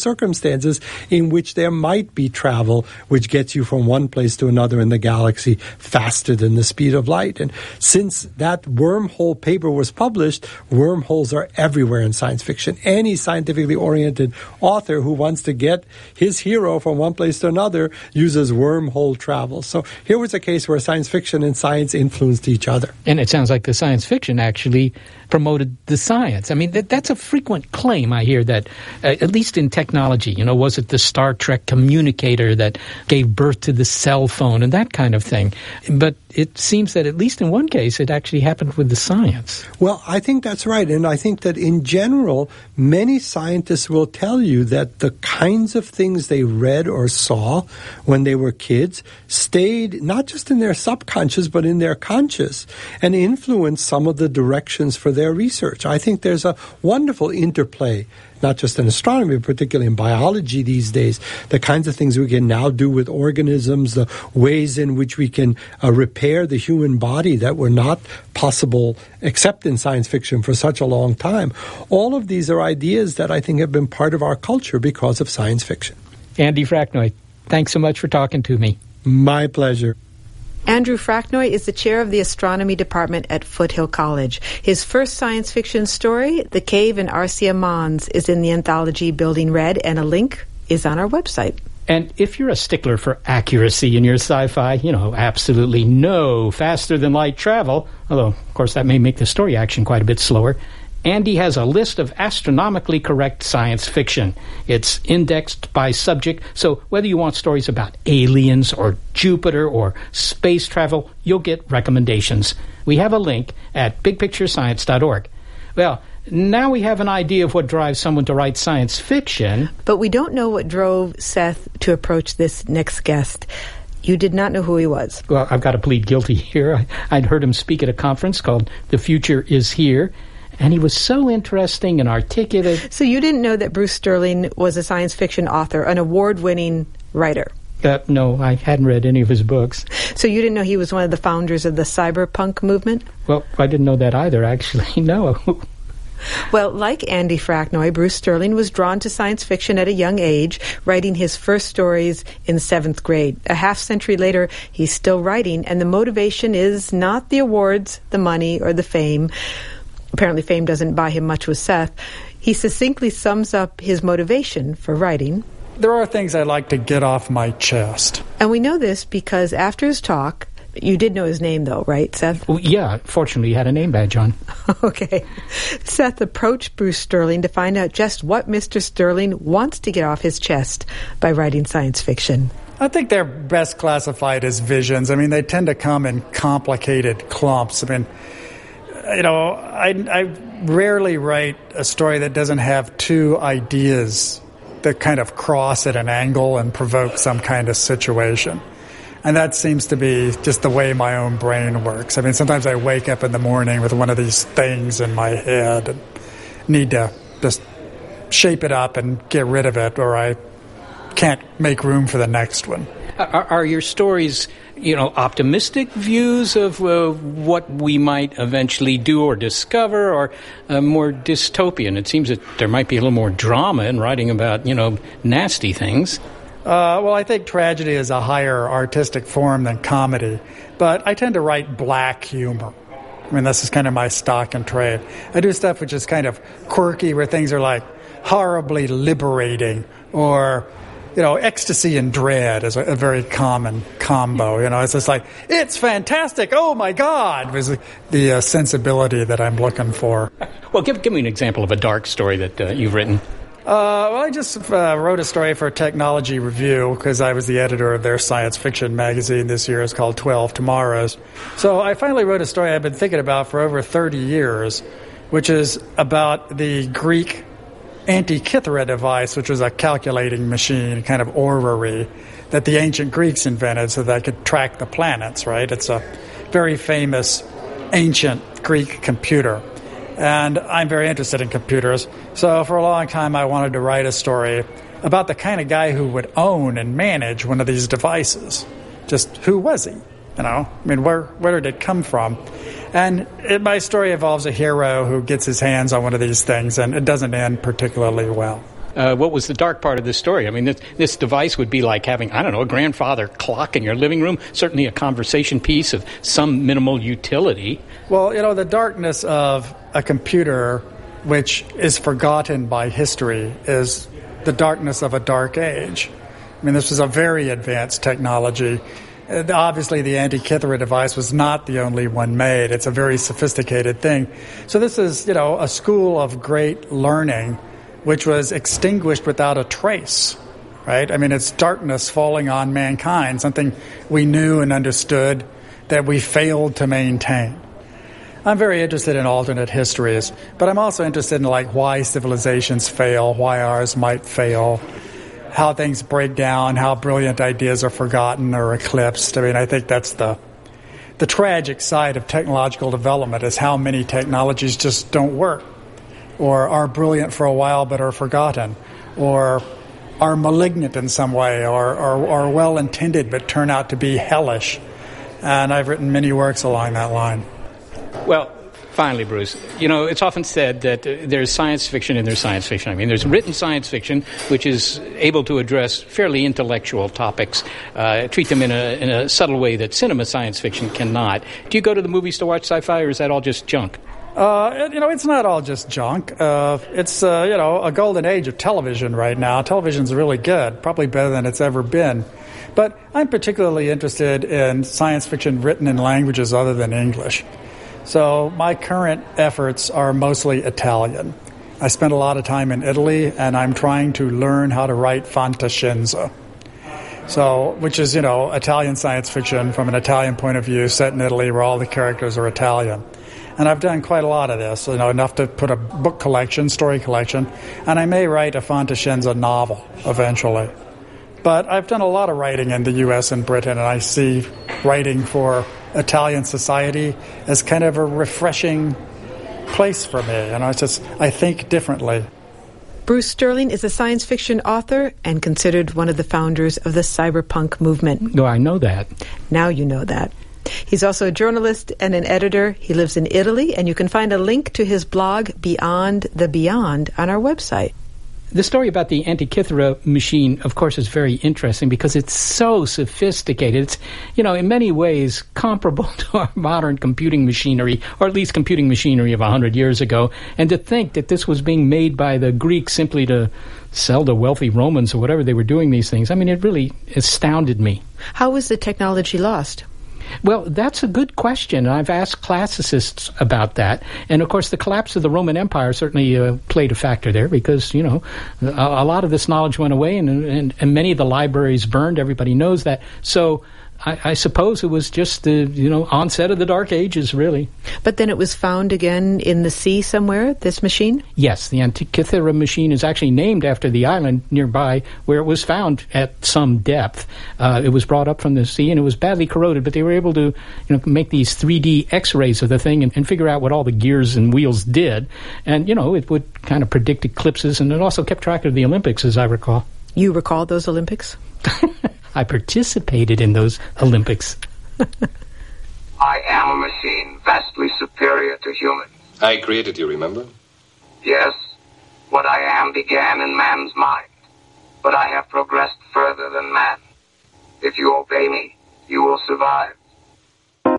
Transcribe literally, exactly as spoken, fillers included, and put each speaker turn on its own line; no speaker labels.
circumstances in which there might be travel which gets you from one place to another in the galaxy faster than the speed of light. And since that wormhole paper was published, wormholes are everywhere in science fiction. Any scientifically oriented author who wants to get his hero from one place to another uses wormhole travel. So here was a case where science fiction and science influenced each other.
And it sounds like the science fiction actually promoted the science. I mean, that, that's a frequent claim I hear that, uh, at least in technology, you know, was it the Star Trek communicator that gave birth to the cell phone and that kind of thing? But it seems that at least in one case, it actually happened with the science.
Well, I think that's right. And I think that in general, many scientists will tell you that the kinds of things they read or saw when they were kids stayed not just in their subconscious, but in their conscious and influenced some of the directions for their research. I think there's a wonderful interplay, not just in astronomy, but particularly in biology these days, the kinds of things we can now do with organisms, the ways in which we can uh, repair the human body that were not possible except in science fiction for such a long time. All of these are ideas that I think have been part of our culture because of science fiction.
Andy Fracknoy, thanks so much for talking to me.
My pleasure.
Andrew Fracknoy is the chair of the astronomy department at Foothill College. His first science fiction story, The Cave in Arsia Mons, is in the anthology Building Red, and a link is on our website.
And if you're a stickler for accuracy in your sci-fi, you know, absolutely no faster-than-light travel, although, of course, that may make the story action quite a bit slower, Andy has a list of astronomically correct science fiction. It's indexed by subject, so whether you want stories about aliens or Jupiter or space travel, you'll get recommendations. We have a link at big picture science dot org. Well, now we have an idea of what drives someone to write science fiction.
But we don't know what drove Seth to approach this next guest. You did not know who he was.
Well, I've got to plead guilty here. I, I'd heard him speak at a conference called The Future Is Here, and he was so interesting and articulate.
So you didn't know that Bruce Sterling was a science fiction author, an award-winning writer?
Uh, no, I hadn't read any of his books.
So you didn't know he was one of the founders of the cyberpunk movement?
Well, I didn't know that either, actually. No.
Well, like Andy Fracknoy, Bruce Sterling was drawn to science fiction at a young age, writing his first stories in seventh grade. A half century later, he's still writing, and the motivation is not the awards, the money, or the fame. Apparently fame doesn't buy him much with Seth. He succinctly sums up his motivation for writing.
There are things I like to get off my chest.
And we know this because after his talk, you did know his name though, right, Seth?
Well, yeah, fortunately he had a name badge on.
Okay. Seth approached Bruce Sterling to find out just what Mister Sterling wants to get off his chest by writing science fiction.
I think they're best classified as visions. I mean, they tend to come in complicated clumps. I mean, you know, I, I rarely write a story that doesn't have two ideas that kind of cross at an angle and provoke some kind of situation. And that seems to be just the way my own brain works. I mean, sometimes I wake up in the morning with one of these things in my head and need to just shape it up and get rid of it, or I can't make room for the next one.
Are, are your stories, you know, optimistic views of uh, what we might eventually do or discover, or uh, more dystopian? It seems that there might be a little more drama in writing about, you know, nasty things.
Uh, well, I think tragedy is a higher artistic form than comedy, but I tend to write black humor. I mean, this is kind of my stock and trade. I do stuff which is kind of quirky, where things are like horribly liberating, or, you know, ecstasy and dread is a, a very common combo. You know, it's just like, it's fantastic, oh my God, is the uh, sensibility that I'm looking for.
Well, give, give me an example of a dark story that uh, you've written.
Uh, well, I just uh, wrote a story for Technology Review because I was the editor of their science fiction magazine this year. It's called twelve Tomorrows. So I finally wrote a story I've been thinking about for over thirty years, which is about the Greek Antikythera device, which was a calculating machine, kind of orrery, that the ancient Greeks invented so they could track the planets, right? It's a very famous ancient Greek computer. And I'm very interested in computers. So for a long time, I wanted to write a story about the kind of guy who would own and manage one of these devices. Just who was he? You know, I mean, where where did it come from? And it, my story involves a hero who gets his hands on one of these things, and it doesn't end particularly well.
Uh, what was the dark part of this story? I mean, this, this device would be like having, I don't know, a grandfather clock in your living room, certainly a conversation piece of some minimal utility.
Well, you know, the darkness of a computer which is forgotten by history is the darkness of a dark age. I mean, this was a very advanced technology. Obviously, the Antikythera device was not the only one made. It's a very sophisticated thing. So this is, you know, a school of great learning which was extinguished without a trace, right? I mean, it's darkness falling on mankind, something we knew and understood that we failed to maintain. I'm very interested in alternate histories, but I'm also interested in, like, why civilizations fail, why ours might fail, how things break down, how brilliant ideas are forgotten or eclipsed. I mean, I think that's the the tragic side of technological development, is how many technologies just don't work, or are brilliant for a while but are forgotten, or are malignant in some way, or are well-intended but turn out to be hellish. And I've written many works along that line.
Well, finally, Bruce, you know, it's often said that uh, there's science fiction and there's science fiction. I mean, there's written science fiction, which is able to address fairly intellectual topics, uh, treat them in a, in a subtle way that cinema science fiction cannot. Do you go to the movies to watch sci-fi, or is that all just junk?
Uh, you know, it's not all just junk. Uh, it's, uh, you know, a golden age of television right now. Television's really good, probably better than it's ever been. But I'm particularly interested in science fiction written in languages other than English. So my current efforts are mostly Italian. I spent a lot of time in Italy, and I'm trying to learn how to write fantascienza. So, which is, you know, Italian science fiction from an Italian point of view, set in Italy where all the characters are Italian. And I've done quite a lot of this, you know, enough to put a book collection, story collection, and I may write a fantascienza novel eventually. But I've done a lot of writing in the U S and Britain, and I see writing for Italian society as kind of a refreshing place for me. And I just, I think differently.
Bruce Sterling is a science fiction author and considered one of the founders of the cyberpunk movement.
No, I know that.
Now you know that. He's also a journalist and an editor. He lives in Italy, and you can find a link to his blog, Beyond the Beyond, on our website.
The story about the Antikythera machine, of course, is very interesting because it's so sophisticated. It's, you know, in many ways comparable to our modern computing machinery, or at least computing machinery of one hundred years ago. And to think that this was being made by the Greeks simply to sell to wealthy Romans or whatever they were doing these things, I mean, it really astounded me.
How was the technology lost?
Well, that's a good question. I've asked classicists about that. And, of course, the collapse of the Roman Empire certainly uh, played a factor there because, you know, a, a lot of this knowledge went away and, and, and many of the libraries burned. Everybody knows that. So I, I suppose it was just the, you know, onset of the Dark Ages, really.
But then it was found again in the sea somewhere, this machine?
Yes, the Antikythera machine is actually named after the island nearby where it was found at some depth. Uh, it was brought up from the sea and it was badly corroded, but they were able to, you know, make these three D X-rays of the thing and, and figure out what all the gears and wheels did. And, you know, it would kind of predict eclipses, and it also kept track of the Olympics, as I recall.
You recall those Olympics?
I participated in those Olympics.
I am a machine vastly superior to human.
I created you, remember?
Yes, what I am began in man's mind, but I have progressed further than man. If you obey me, you will survive.